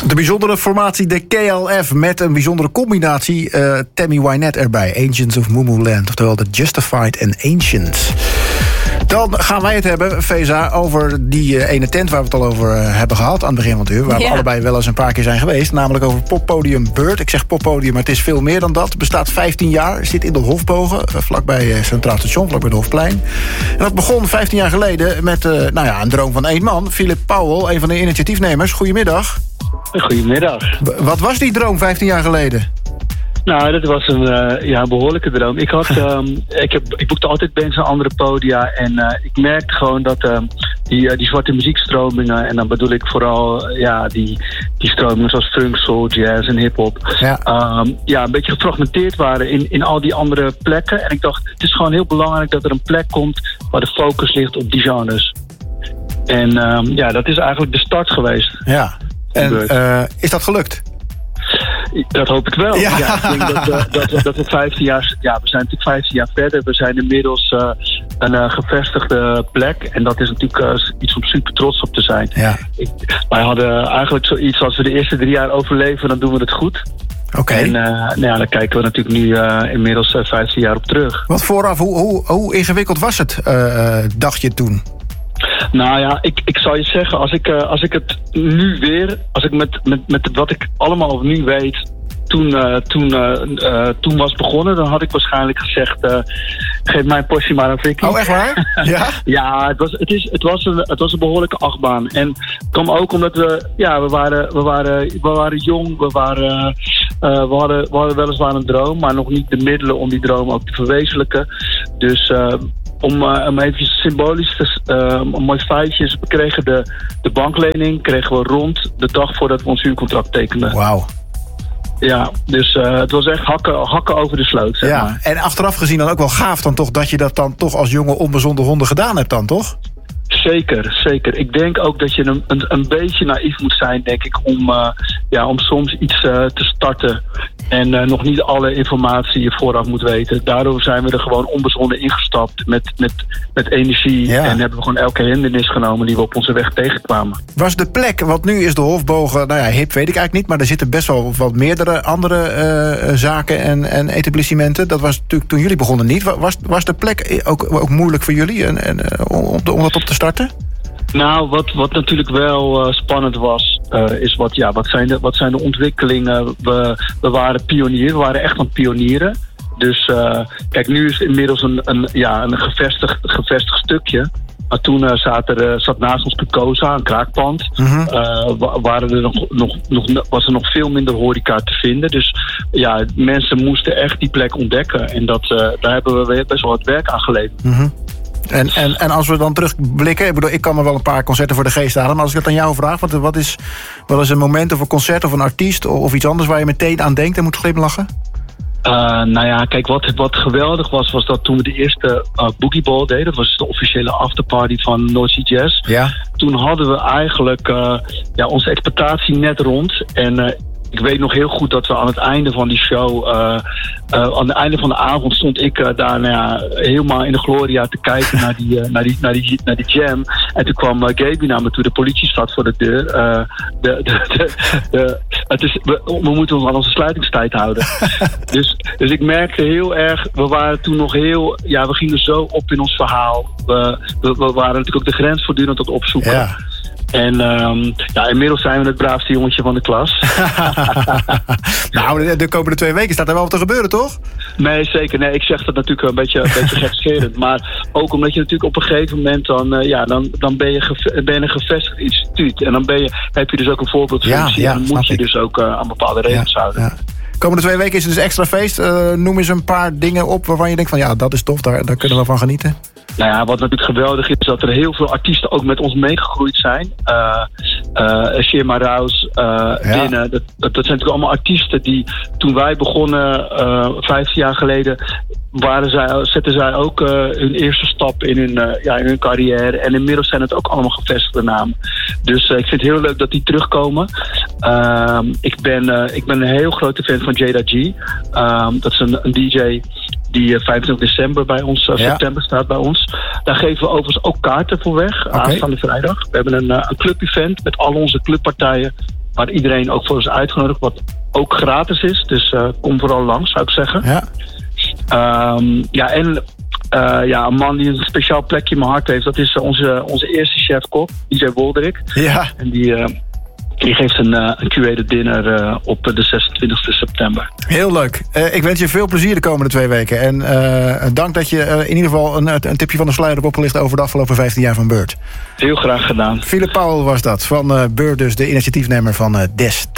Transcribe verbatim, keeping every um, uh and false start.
De bijzondere formatie de K L F met een bijzondere combinatie. Uh, Tammy Wynette erbij. Ancients of Mumu Land. Oftewel de Justified and Ancient. Dan gaan wij het hebben, Feza, over die uh, ene tent waar we het al over uh, hebben gehad aan het begin van het uur. Waar ja. we allebei wel eens een paar keer zijn geweest. Namelijk over poppodium Bird. Ik zeg poppodium, maar het is veel meer dan dat. Het bestaat vijftien jaar, zit in de Hofbogen. Uh, vlakbij uh, Centraal Station, vlakbij de Hofplein. En dat begon vijftien jaar geleden met uh, nou ja, een droom van één man. Philip Powell, een van de initiatiefnemers. Goedemiddag. Goedemiddag. B- wat was die droom vijftien jaar geleden? Nou, dat was een uh, ja, behoorlijke droom. Ik, had, um, ik, heb, ik boekte altijd bands aan andere podia. En uh, ik merkte gewoon dat um, die, uh, die zwarte muziekstromingen... en dan bedoel ik vooral uh, ja, die, die stromingen zoals funk, soul, jazz en hiphop... Ja. Um, ja, een beetje gefragmenteerd waren in, in al die andere plekken. En ik dacht, het is gewoon heel belangrijk dat er een plek komt... waar de focus ligt op die genres. En um, ja, dat is eigenlijk de start geweest. Ja, en uh, is dat gelukt? Dat hoop ik wel. Ja. Ja, ik denk dat, we, dat, we, dat we vijftien jaar... Ja, we zijn natuurlijk vijftien jaar verder. We zijn inmiddels uh, een uh, gevestigde plek. En dat is natuurlijk uh, iets om super trots op te zijn. Ja. Ik, wij hadden eigenlijk zoiets als we de eerste drie jaar overleven, dan doen we het goed. Oké. Okay. En uh, nou ja, daar kijken we natuurlijk nu uh, inmiddels uh, vijftien jaar op terug. Want vooraf, hoe, hoe, hoe ingewikkeld was het, uh, dacht je toen? Nou ja, ik, ik zou je zeggen, als ik, uh, als ik het nu weer, als ik met, met, met wat ik allemaal nu weet, toen, uh, toen, uh, uh, toen was begonnen, dan had ik waarschijnlijk gezegd, uh, geef mijn portie maar aan Vicky. Oh, echt waar? Ja? Ja, het was, het, is, het, was een, het was een behoorlijke achtbaan. En het kwam ook omdat we, ja, we waren, we waren, we waren jong, we waren, uh, we hadden, we hadden weliswaar een droom, maar nog niet de middelen om die droom ook te verwezenlijken. Dus uh, Om, uh, om even symbolisch te, uh, een mooi feitje. We kregen de, de banklening kregen we rond de dag voordat we ons huurcontract tekenden. Wauw. Ja, dus uh, het was echt hakken, hakken over de sloot, zeg ja, maar. En achteraf gezien dan ook wel gaaf dan toch dat je dat dan toch als jonge onbezonnen honden gedaan hebt dan, toch? Zeker, zeker. Ik denk ook dat je een, een, een beetje naïef moet zijn, denk ik, om, uh, ja, om soms iets uh, te starten en uh, nog niet alle informatie je vooraf moet weten. Daardoor zijn we er gewoon onbezonnen ingestapt met, met, met energie ja. en hebben we gewoon elke hindernis genomen die we op onze weg tegenkwamen. Was de plek, want nu is de Hofbogen, nou ja, hip weet ik eigenlijk niet, maar er zitten best wel wat meerdere andere uh, zaken en, en etablissementen. Dat was natuurlijk toen jullie begonnen niet. Was, was de plek ook, ook moeilijk voor jullie en, en, uh, om, om dat op te starten? Nou, wat, wat natuurlijk wel uh, spannend was, uh, is wat, ja, wat, zijn de, wat zijn de ontwikkelingen? We, we waren pionier, we waren echt aan het pionieren. Dus uh, kijk, nu is het inmiddels een, een, ja, een gevestigd, gevestigd stukje. Maar toen uh, zat, er, uh, zat naast ons Picosa, een kraakpand. Mm-hmm. Uh, waren er nog, nog, nog, was er nog veel minder horeca te vinden. Dus ja, mensen moesten echt die plek ontdekken. En dat, uh, daar hebben we best wel wat werk aan geleverd. Mm-hmm. En, en, en als we dan terugblikken, ik bedoel, ik kan me wel een paar concerten voor de geest halen, maar als ik dat aan jou vraag, wat, wat is wel eens een moment of een concert of een artiest of, of iets anders waar je meteen aan denkt en moet glimlachen? Uh, nou ja, kijk, wat, wat geweldig was, was dat toen we de eerste uh, Boogie Ball deden, dat was de officiële afterparty van North Sea Jazz. Ja. Toen hadden we eigenlijk uh, ja, onze exploitatie net rond en uh, ik weet nog heel goed dat we aan het einde van die show, uh, uh, aan het einde van de avond stond ik uh, daar nou ja, helemaal in de gloria te kijken naar die, uh, naar die, naar die, naar die jam. En toen kwam uh, Gaby naar me toe, de politie staat voor de deur. Uh, de, de, de, de, het is, we, we moeten ons aan onze sluitingstijd houden. dus, dus ik merkte heel erg, we waren toen nog heel, ja, we gingen zo op in ons verhaal. We, we, we waren natuurlijk ook de grens voortdurend aan het opzoeken. Ja. En um, ja, inmiddels zijn we het braafste jongetje van de klas. Nou, de komende twee weken staat er wel wat te gebeuren, toch? Nee, zeker. Nee, ik zeg dat natuurlijk een beetje, een beetje gekscherend. Maar ook omdat je natuurlijk op een gegeven moment dan, uh, ja, dan, dan ben, je geve- ben je een gevestigd instituut. En dan ben je, heb je dus ook een voorbeeldfunctie. Ja, ja, en dan moet je ik. dus ook uh, aan bepaalde regels ja, houden. Ja. Komende twee weken is het dus extra feest. Uh, noem eens een paar dingen op waarvan je denkt van ja, dat is tof, daar, daar kunnen we van genieten. Nou ja, wat natuurlijk geweldig is, dat er heel veel artiesten ook met ons meegegroeid zijn. Uh, uh, Shirma Rouse, uh, ja. Binnen. Dat, dat zijn natuurlijk allemaal artiesten die toen wij begonnen, uh, vijftien jaar geleden, waren zij, zetten zij ook uh, hun eerste stap in hun, uh, ja, in hun carrière. En inmiddels zijn het ook allemaal gevestigde namen. Dus uh, ik vind het heel leuk dat die terugkomen. Uh, ik, ben, uh, ik ben een heel grote fan van Jada G. Uh, dat is een, een D J die vijfentwintig december bij ons, uh, ja. september staat bij ons. Daar geven we overigens ook kaarten voor weg, okay. aanstaande vrijdag. We hebben een, uh, een club-event met al onze clubpartijen. waar iedereen ook voor is uitgenodigd. Wat ook gratis is. Dus uh, kom vooral langs, zou ik zeggen. Ja, um, ja en uh, ja, een man die een speciaal plekje in mijn hart heeft. Dat is onze, onze eerste chef-kok, D J Wolderik. ja. En die... Uh, Die geeft een, uh, een curated dinner uh, op de zesentwintigste september. Heel leuk. Uh, ik wens je veel plezier de komende twee weken. En uh, dank dat je uh, in ieder geval een, een tipje van de sluier hebt opgelicht over de afgelopen vijftien jaar van Bird. Heel graag gedaan. Philip Powell was dat, van uh, Bird dus, de initiatiefnemer van uh, Des.